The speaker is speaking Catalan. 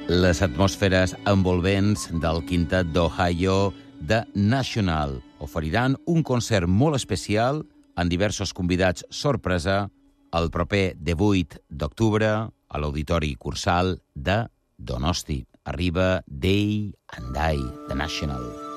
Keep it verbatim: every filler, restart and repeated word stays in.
Les atmosferes envolvents del quintet d'Ohio de National oferiran un concert molt especial amb diversos convidats sorpresa el proper divuit d'octubre a l'Auditori Cursal de Donosti. Arriba Day and Die, The National.